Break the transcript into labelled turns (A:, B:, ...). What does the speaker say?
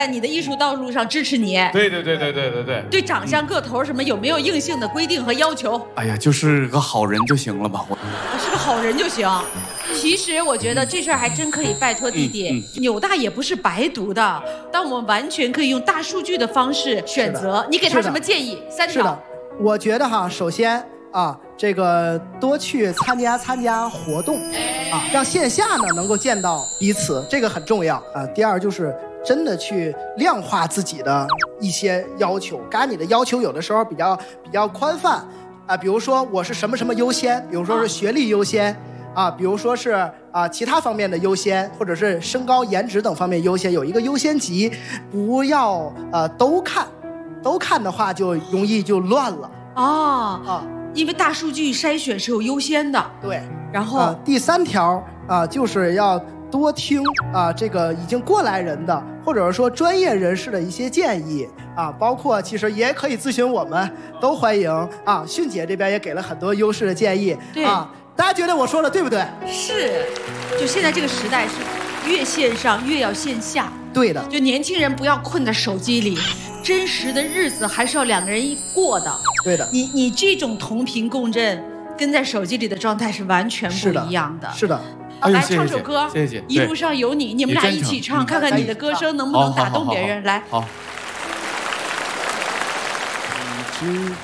A: 在你的艺术道路上支持你。
B: 对。
A: 对长相、个头什么有没有硬性的规定和要求？
B: 哎呀，就是个好人就行了吧？我
A: 是个好人就行。其实我觉得这事儿还真可以拜托弟弟。纽大也不是白读的，但我们完全可以用大数据的方式选择。你给他什么建议？3条。
C: 是的，我觉得哈，首先啊，这个多去参加活动，啊，让线下呢能够见到彼此，这个很重要啊。第二就是真的去量化自己的一些要求，刚才你的要求有的时候比较宽泛啊，比如说我是什么优先，比如说是学历优先。啊，比如说是其他方面的优先，或者是身高、颜值等方面优先，有一个优先级，不要都看的话就容易就乱了。
A: 因为大数据筛选是有优先的。
C: 对，
A: 然后
C: 第3条就是要多听这个已经过来人的，或者是说专业人士的一些建议啊，包括其实也可以咨询我们，都欢迎啊。迅姐这边也给了很多优势的建议啊。大家觉得我说的对不对？
A: 是，就现在这个时代是越线上越要线下。
C: 对的，
A: 就年轻人不要困在手机里，真实的日子还是要2个人过的。
C: 对的，
A: 你这种同频共振，跟在手机里的状态是完全不一样的。
C: 是的。
A: 来唱首歌，
B: 谢谢。
A: 一路上有你，你们俩一起唱，看看你的歌声能不能打动别人。来。
B: 好。